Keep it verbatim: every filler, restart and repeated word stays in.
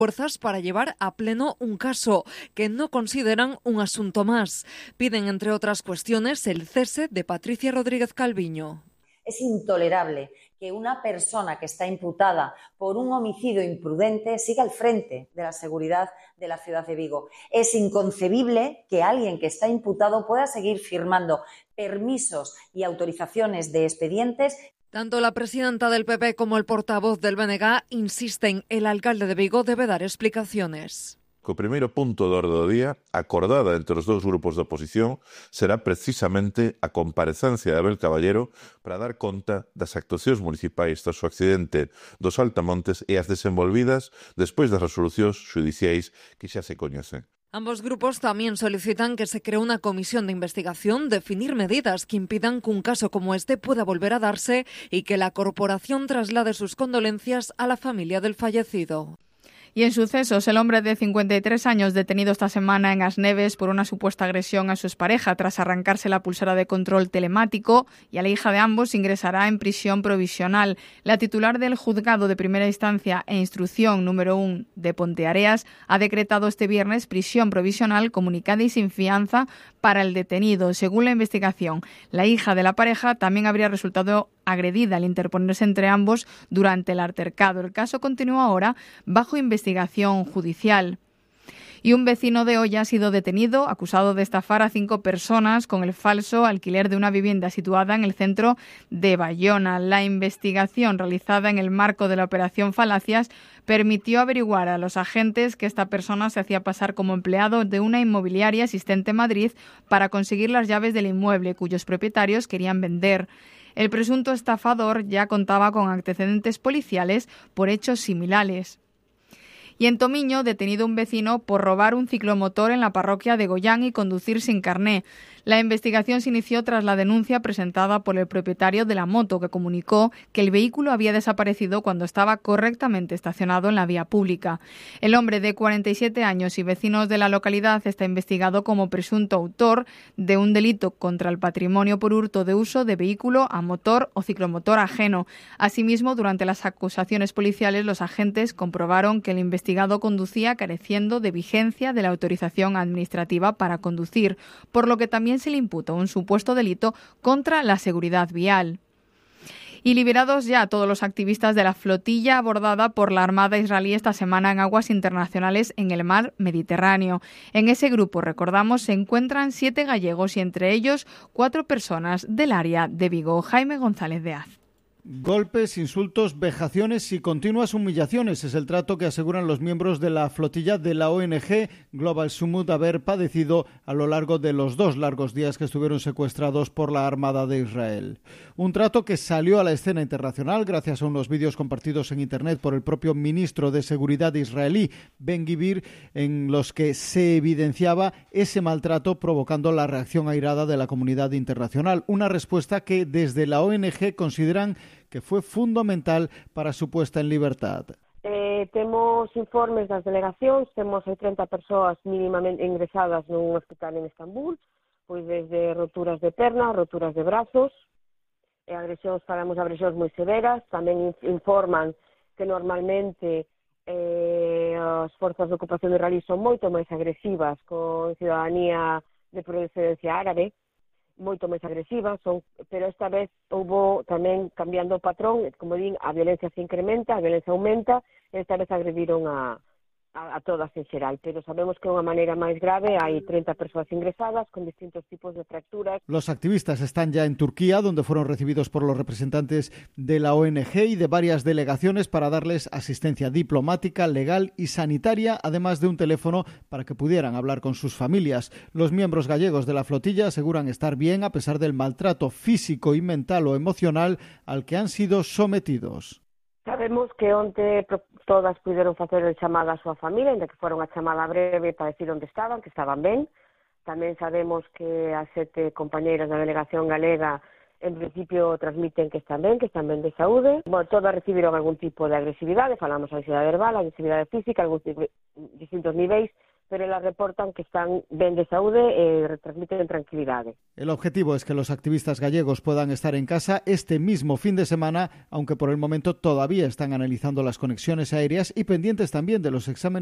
fuerzas para llevar a pleno un caso que no consideran un asunto más. Piden, entre otras cuestiones, el cese de Patricia Rodríguez Calviño. Es intolerable que una persona que está imputada por un homicidio imprudente siga al frente de la seguridad de la ciudad de Vigo. Es inconcebible que alguien que está imputado pueda seguir firmando permisos y autorizaciones de expedientes. Tanto la presidenta del P P como el portavoz del B N G insisten, el alcalde de Vigo debe dar explicaciones. O primeiro punto do orde do día, acordada entre os dous grupos da oposición, será precisamente a comparecencia de Abel Caballero para dar conta das actuacións municipais tras o accidente dos Altamontes e as desenvolvidas despois das resolucións xudiciais que xa se coñecen. Ambos grupos también solicitan que se cree una comisión de investigación, definir medidas que impidan que un caso como este pueda volver a darse y que la corporación traslade sus condolencias a la familia del fallecido. Y en sucesos, el hombre de cincuenta y tres años detenido esta semana en Asneves por una supuesta agresión a su expareja tras arrancarse la pulsera de control telemático y a la hija de ambos ingresará en prisión provisional. La titular del Juzgado de Primera Instancia e Instrucción número uno de Ponteareas ha decretado este viernes prisión provisional comunicada y sin fianza para el detenido. Según la investigación, la hija de la pareja también habría resultado agredida al interponerse entre ambos durante el altercado. El caso continúa ahora bajo investigación judicial. Y un vecino de Olla ha sido detenido, acusado de estafar a cinco personas con el falso alquiler de una vivienda situada en el centro de Bayona. La investigación realizada en el marco de la operación Falacias permitió averiguar a los agentes que esta persona se hacía pasar como empleado de una inmobiliaria existente en Madrid para conseguir las llaves del inmueble cuyos propietarios querían vender. El presunto estafador ya contaba con antecedentes policiales por hechos similares. Y en Tomiño, detenido un vecino por robar un ciclomotor en la parroquia de Goyán y conducir sin carné. La investigación se inició tras la denuncia presentada por el propietario de la moto, que comunicó que el vehículo había desaparecido cuando estaba correctamente estacionado en la vía pública. El hombre de cuarenta y siete años y vecinos de la localidad está investigado como presunto autor de un delito contra el patrimonio por hurto de uso de vehículo a motor o ciclomotor ajeno. Asimismo, durante las acusaciones policiales, los agentes comprobaron que el investigado conducía careciendo de vigencia de la autorización administrativa para conducir, por lo que también se le imputa un supuesto delito contra la seguridad vial. Y liberados ya todos los activistas de la flotilla abordada por la Armada israelí esta semana en aguas internacionales en el mar Mediterráneo. En ese grupo, recordamos, se encuentran siete gallegos y entre ellos cuatro personas del área de Vigo. Jaime González de Az. Golpes, insultos, vejaciones y continuas humillaciones es el trato que aseguran los miembros de la flotilla de la O N G Global Summit haber padecido a lo largo de los dos largos días que estuvieron secuestrados por la Armada de Israel. Un trato que salió a la escena internacional gracias a unos vídeos compartidos en Internet por el propio ministro de Seguridad israelí, Ben-Gvir, en los que se evidenciaba ese maltrato provocando la reacción airada de la comunidad internacional. Una respuesta que desde la O N G consideran que fue fundamental para su puesta en libertad. Eh, temos informes das delegacións, temos trinta persoas mínimamente ingresadas nun hospital en Estambul, pois desde roturas de perna, roturas de brazos, e agresións, falamos de agresións moi severas, tamén informan que normalmente eh, as forzas de ocupación israelí son moito máis agresivas con ciudadanía de procedencia árabe, moito máis agresivas, son, pero esta vez houve tamén cambiando o patrón, como din, a violencia se incrementa, a violencia aumenta, e esta vez agrediron a, a, a todas en xeral, pero sabemos que é unha maneira máis grave, hai trinta persoas ingresadas con distintos tipos de fracturas. Los activistas están ya en Turquía, donde fueron recibidos por los representantes de la O N G y de varias delegaciones para darles asistencia diplomática, legal y sanitaria, además de un teléfono para que pudieran hablar con sus familias. Los miembros gallegos de la flotilla aseguran estar bien a pesar del maltrato físico y mental o emocional al que han sido sometidos. Sabemos que onte todas puderon facer a chamada á súa familia, ainda que foron a chamada breve para decir onde estaban, que estaban ben. Tamén sabemos que as sete compañeiras da delegación galega en principio transmiten que están ben, que están ben de saúde. Bueno, todas recibiron algún tipo de agresividade, falamos de agresividade verbal, agresividade física, algún tipo, distintos niveis, pero elas reportan que están ben de saúde e retransmiten tranquilidade. El objetivo es que los activistas gallegos puedan estar en casa este mismo fin de semana, aunque por el momento todavía están analizando las conexiones aéreas y pendientes también de los exámenes